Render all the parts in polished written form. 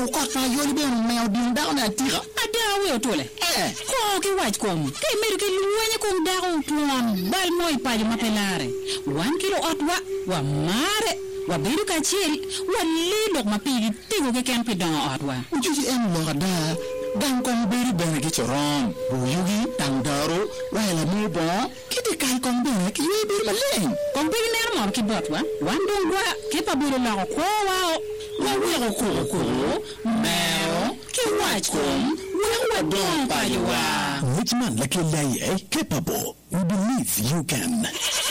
ko fa yoli be me odin da na tira ada we tole ko ki waj kom ke mer ke luwanya kom da ko tuan bal moy paji mapelare 1 kilo otwa wa mare wa biru ka chiel wa lido mapigi tigo ke kan pidon otwa ujuji en lo da dan kon beri bene ki choron bu yugi tangdaro wa la mu bo kiti kai kon bene ki yebi malen kon beri ner mor ki botwa wandon gwa ke pa buru la ko wa we ko meo ki waj kom wa don pa yuwa which man like you capable you believe you can.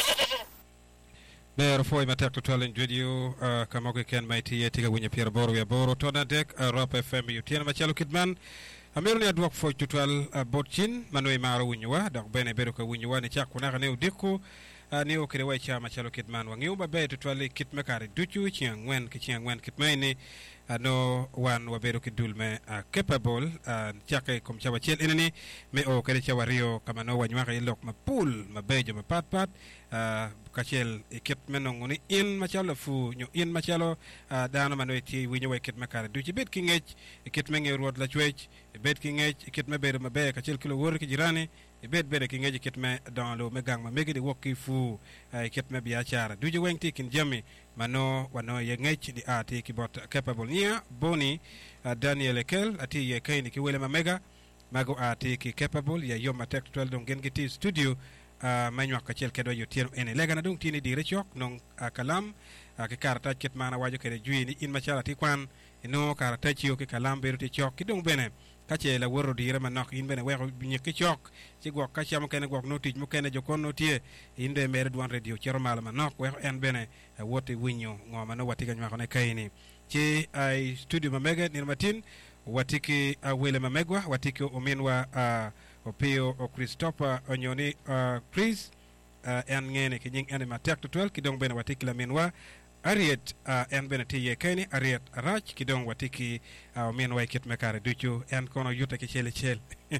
Ber foi matek to talen video kama ko ken mayti yetiga wunya Pierre Boro ya Boro to na dek Rope FM yutien ma chalo kidman amerni adwak foi to tal botchin manwe maro wunywa dak bene bedo ka wunywa ne chakuna ne udiko ne okere wa cha ma chalo kidman wangiu ba be to tale kitmekare duchu chiangwen kitmaini no wan wa bedo kidulme capable chake kom chawa chel enani me o kere chawa rio kama no wanywa ka ilok ma pool ma bejo ma pat kachel ikit menongoni in machalo fu nyo in machalo dano manoiti winyo ikit makare duchi bet kingech ikit menge ruot la chwech bet kingech ikit mebere mabe kachel kilo wor ki jirani bet bere kingech ikit me dans lo megang ma megi di woki fu ikit me biachara duji wengti kin jami mano wano yengech di ati kibot capable nia boni Daniel Ekel ati ye kaini ki wele ma mega mago ati ki capable ya yoma tek 12 don gengiti studio manyo ka chel kedo yotien ene lega na dung tini dire chok non kalam ke karata ket mana wajo kede juini in machala ti kwan no karata chiyo ke kalam beru ti chok ki dung bene ka chela woro dire manok in bene wego binye ki chok ci gok ka cham kene gok no tij mo kene jokon no tie inde mere duan radio chero mala manok wego en bene wote winyo ngoma no watiga nywa ne kaini ci ai studio mamega ni matin watiki wele mamegwa watiki omenwa opio o Christopher onyoni Chris en ngene ki nying ene matek to 12 kidong bene watiki la menwa Ariet en bene tiye keni Ariet Rach kidong watiki menwa kit mekare duchu en kono yuta ki chel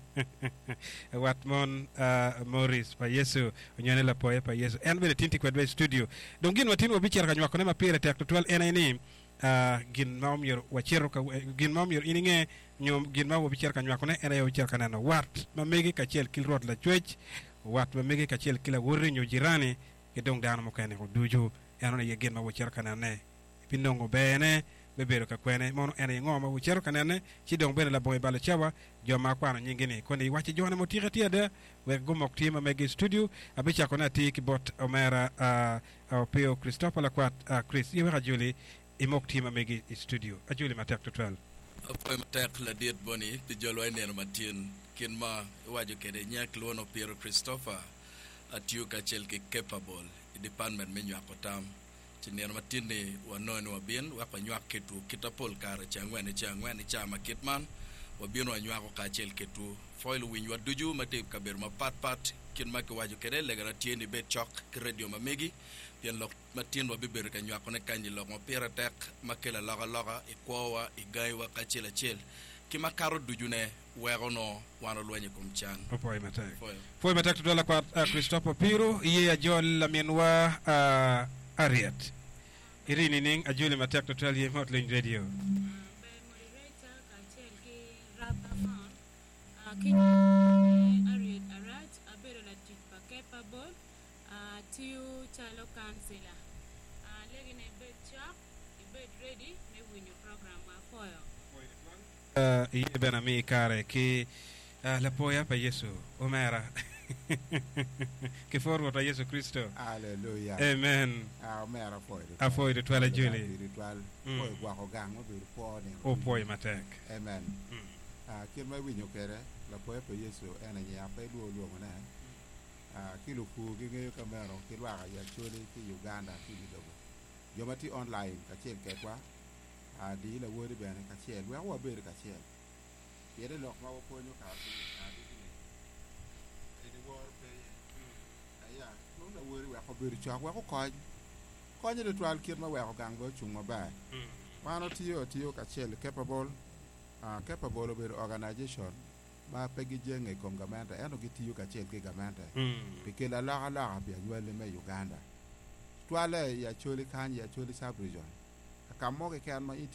watmon Morris pa Yesu onyone la poe pa Yesu en bene tinti kwedwe studio dongin watin obicher kanyo kone mapire tek to 12 ene ni gin maom yor wachero ka gin maom yor ininge nyom gin mawo bicher kanyo kone ene yo bicher kanano wart mamegi ka chel kilrot la chwech wat mamegi ka chel kila worri nyo jirani gedong dano mo kane ko duju eno ye gin mawo cher kanane pinongo bene bebero ka kwene mono ene ngoma wo cher kanane ci dong bene la boy bala chawa joma kwano nyingine kone wachi jona mo tirati ada we gomok tima megi studio abicha kona ti kibot omera opio Christopher la kwat Chris yewe rajuli imok tima megi studio ajuli matek to 12 apoy matek la diet boni ti jolo ene matin kin ma wajo kede nyak lono Pierre Christopher atiu ka chel ke capable department menyo akotam tinero matin ni wanono wabien wapanyak ketu kitapol kara changwane chama kitman wabien wanyak ka chel ketu foil winyo duju matep kaber mapat kin ma ke wajo kede legara tieni bet chok radio mamegi yen lok matin wa biber ka nyak ne kanji lok mo Pierre tek makela loga ikwawa igaiwa ka chel kima karo dujune werono wano lwenye kumchan foi matek to la kwa Christopher Piro ye ajol la menwa Ariet irini ning ajole matek to tell ye mot len radio moderator ka chel ki rapafon kin Ariet Arat abero la tipa capable tiu chalo kansela legine bet chok bet ready me win your program wa foyo ye benami kare ki la poya pa Yesu omera ke forwo ta Yesu Kristo hallelujah amen omera foy afoy de twala juli ritual foy gwa ko gang mo bir po ne o poy matek amen kin ma winyo kere la poya pa Yesu ena nya pa lu ngona kilo fu gi nge kamera ki wa ya chole ki Uganda ki dogo jomati online ka chen ke kwa di la wori bene ka chen wa ber ka chen yede lok ma ko nyu ka di wor pe aya no la wori wa ko ber chwa wa ko nyu de twal kir ma wa ko gang go chung ma ba mano tiyo ka chen capable capable ber organization ba pegi jenge kongamenta eno gitiyo ka chen ke gamenta pikela la bia ywele me Uganda twale ya choli kan ya choli sub region kamo ke kan ma